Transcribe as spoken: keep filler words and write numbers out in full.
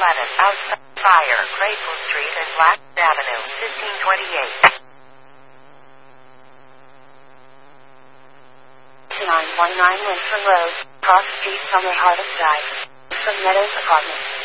eleven, outside fire, Grateful Street and Black Avenue, fifteen twenty-eight. nine one nine Linford Road, cross street from the Harvest Drive. From Meadows Apartments.